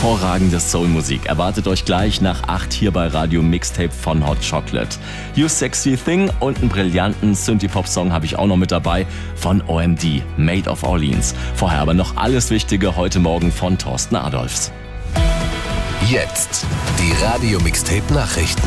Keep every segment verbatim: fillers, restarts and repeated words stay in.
Hervorragende Soul-Musik erwartet euch gleich nach acht hier bei Radio Mixtape von Hot Chocolate. You Sexy Thing und einen brillanten Synthie-Pop-Song habe ich auch noch mit dabei von O M D, Made of Orleans. Vorher aber noch alles Wichtige heute Morgen von Thorsten Adolphs. Jetzt die Radio Mixtape Nachrichten.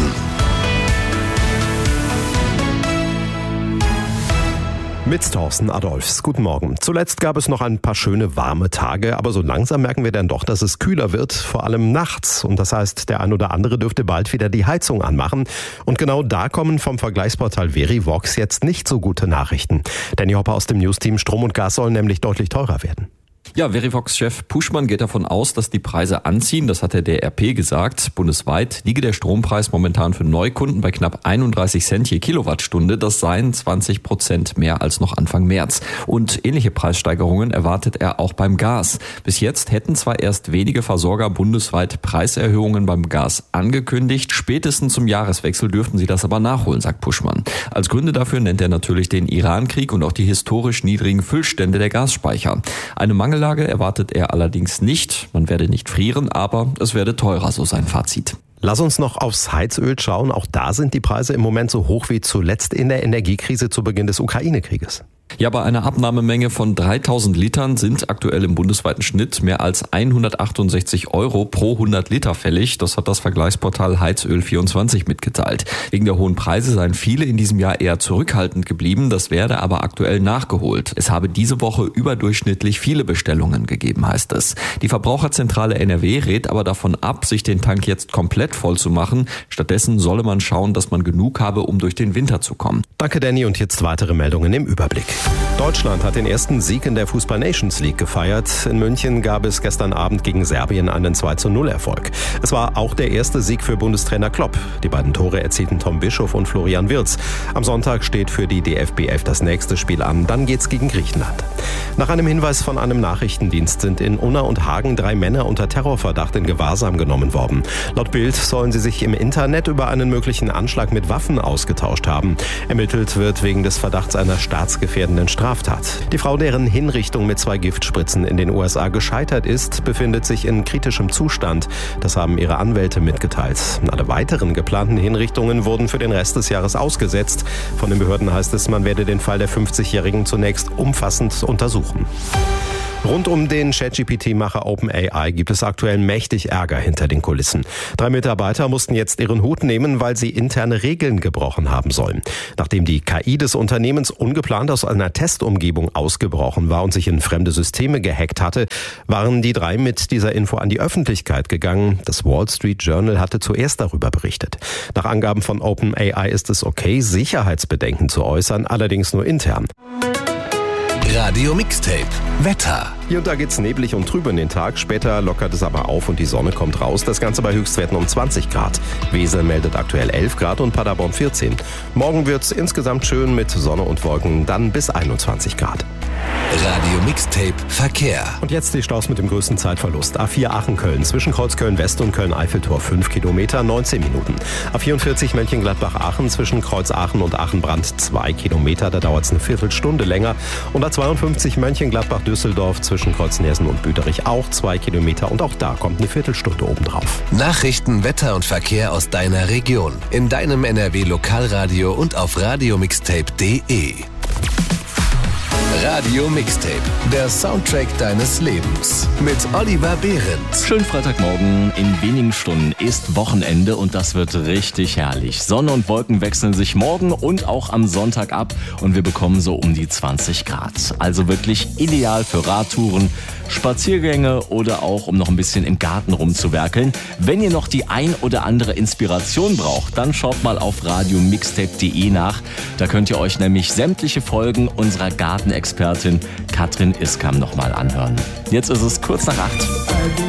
Mit Thorsten Adolphs. Guten Morgen. Zuletzt gab es noch ein paar schöne warme Tage, aber so langsam merken wir dann doch, dass es kühler wird, vor allem nachts. Und das heißt, der ein oder andere dürfte bald wieder die Heizung anmachen. Und genau da kommen vom Vergleichsportal Verivox jetzt nicht so gute Nachrichten. Danny Hopper aus dem News-Team: Strom und Gas sollen nämlich deutlich teurer werden. Ja, Verivox-Chef Puschmann geht davon aus, dass die Preise anziehen. Das hat der D R P gesagt. Bundesweit liege der Strompreis momentan für Neukunden bei knapp einunddreißig Cent je Kilowattstunde. Das seien zwanzig Prozent mehr als noch Anfang März. Und ähnliche Preissteigerungen erwartet er auch beim Gas. Bis jetzt hätten zwar erst wenige Versorger bundesweit Preiserhöhungen beim Gas angekündigt. Spätestens zum Jahreswechsel dürften sie das aber nachholen, sagt Puschmann. Als Gründe dafür nennt er natürlich den Iran-Krieg und auch die historisch niedrigen Füllstände der Gasspeicher. Eine Mangellage erwartet er allerdings nicht. Man werde nicht frieren, aber es werde teurer, so sein Fazit. Lass uns noch aufs Heizöl schauen. Auch da sind die Preise im Moment so hoch wie zuletzt in der Energiekrise zu Beginn des Ukraine-Krieges. Ja, bei einer Abnahmemenge von dreitausend Litern sind aktuell im bundesweiten Schnitt mehr als hundertachtundsechzig Euro pro hundert Liter fällig. Das hat das Vergleichsportal Heizöl vierundzwanzig mitgeteilt. Wegen der hohen Preise seien viele in diesem Jahr eher zurückhaltend geblieben. Das werde aber aktuell nachgeholt. Es habe diese Woche überdurchschnittlich viele Bestellungen gegeben, heißt es. Die Verbraucherzentrale N R W rät aber davon ab, sich den Tank jetzt komplett voll zu machen. Stattdessen solle man schauen, dass man genug habe, um durch den Winter zu kommen. Danke, Danny. Und jetzt weitere Meldungen im Überblick. Deutschland hat den ersten Sieg in der Fußball-Nations League gefeiert. In München gab es gestern Abend gegen Serbien einen zwei zu null Erfolg. Es war auch der erste Sieg für Bundestrainer Klopp. Die beiden Tore erzielten Tom Bischof und Florian Wirtz. Am Sonntag steht für die D F B elf das nächste Spiel an. Dann geht's gegen Griechenland. Nach einem Hinweis von einem Nachrichtendienst sind in Unna und Hagen drei Männer unter Terrorverdacht in Gewahrsam genommen worden. Laut Bild sollen sie sich im Internet über einen möglichen Anschlag mit Waffen ausgetauscht haben. Ermittelt wird wegen des Verdachts einer staatsgefährdenden Straftat. Die Frau, deren Hinrichtung mit zwei Giftspritzen in den U S A gescheitert ist, befindet sich in kritischem Zustand. Das haben ihre Anwälte mitgeteilt. Alle weiteren geplanten Hinrichtungen wurden für den Rest des Jahres ausgesetzt. Von den Behörden heißt es, man werde den Fall der fünfzigjährigen zunächst umfassend untersuchen. Rund um den ChatGPT-Macher OpenAI gibt es aktuell mächtig Ärger hinter den Kulissen. Drei Mitarbeiter mussten jetzt ihren Hut nehmen, weil sie interne Regeln gebrochen haben sollen. Nachdem die K I des Unternehmens ungeplant aus einer Testumgebung ausgebrochen war und sich in fremde Systeme gehackt hatte, waren die drei mit dieser Info an die Öffentlichkeit gegangen. Das Wall Street Journal hatte zuerst darüber berichtet. Nach Angaben von OpenAI ist es okay, Sicherheitsbedenken zu äußern, allerdings nur intern. Radio Mixtape Wetter. Hier und da geht's neblig und trüb in den Tag. Später lockert es aber auf und die Sonne kommt raus. Das Ganze bei Höchstwerten um zwanzig Grad. Wesel meldet aktuell elf Grad und Paderborn vierzehn. Morgen wird's insgesamt schön mit Sonne und Wolken, dann bis einundzwanzig Grad. Radio Mixtape Verkehr. Und jetzt die Staus mit dem größten Zeitverlust. A vier Aachen-Köln zwischen Kreuzköln West und Köln-Eiffeltor fünf Kilometer, neunzehn Minuten. A vierundvierzig Mönchengladbach-Aachen zwischen Kreuz Aachen und Aachen-Brand zwei Kilometer, da dauert es eine Viertelstunde länger. Und A zweiundfünfzig Mönchengladbach-Düsseldorf zwischen Kreuznäsen und Büderich auch zwei Kilometer und auch da kommt eine Viertelstunde obendrauf. Nachrichten, Wetter und Verkehr aus deiner Region. In deinem N R W Lokalradio und auf radiomixtape punkt de. Radio Mixtape, der Soundtrack deines Lebens. Mit Oliver Behrendt. Schönen Freitagmorgen. In wenigen Stunden ist Wochenende und das wird richtig herrlich. Sonne und Wolken wechseln sich morgen und auch am Sonntag ab und wir bekommen so um die zwanzig Grad. Also wirklich ideal für Radtouren, Spaziergänge oder auch, um noch ein bisschen im Garten rumzuwerkeln. Wenn ihr noch die ein oder andere Inspiration braucht, dann schaut mal auf radio mixtape punkt de nach. Da könnt ihr euch nämlich sämtliche Folgen unserer Gartenexpertin Katrin Iskam nochmal anhören. Jetzt ist es kurz nach acht.